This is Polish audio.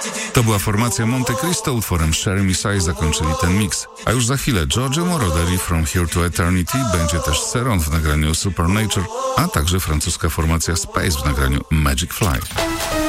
To była formacja Monte Cristo, utworem Sherry Messiah zakończyli ten mix. A już za chwilę Giorgio Moroder From Here to Eternity, będzie też Seron w nagraniu Supernature, a także francuska formacja Space w nagraniu Magic Fly.